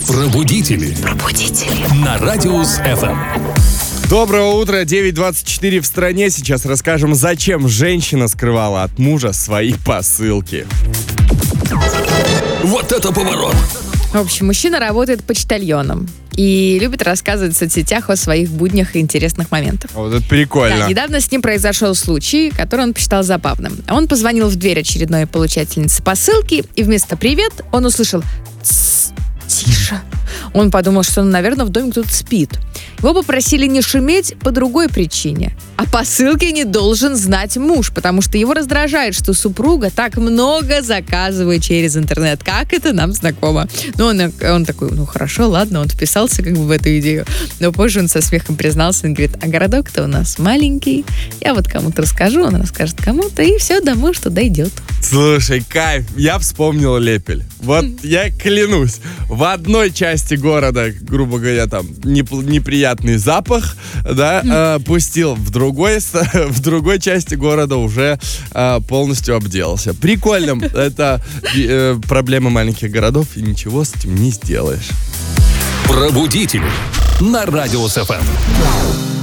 Пробудители. На Радиус ФМ. Доброго утра, 9:24 в стране. Сейчас расскажем, зачем женщина скрывала от мужа свои посылки. Вот это поворот! В общем, мужчина работает почтальоном и любит рассказывать в соцсетях о своих буднях и интересных моментах. Вот это прикольно. Да, недавно с ним произошел случай, который он посчитал забавным. Он позвонил в дверь очередной получательнице посылки, и вместо «привет» он услышал «тссс, тише». Он подумал, что, наверное, в доме кто-то спит. Его попросили не шуметь по другой причине. О посылке не должен знать муж, потому что его раздражает, что супруга так много заказывает через интернет. Как это нам знакомо? Он такой, хорошо, ладно, он вписался как бы в эту идею. Но позже он со смехом признался, он говорит, а городок-то у нас маленький. Я вот кому-то расскажу, он расскажет кому-то, и все, до мужа дойдет. Слушай, кайф, я вспомнил Лепель. Вот я клянусь, в одной части города, грубо говоря, там неприятный запах, да, пустил, в другой части города уже полностью обделался. Прикольно, это проблема маленьких городов, и ничего с этим не сделаешь. Пробудители на Радиус ФМ.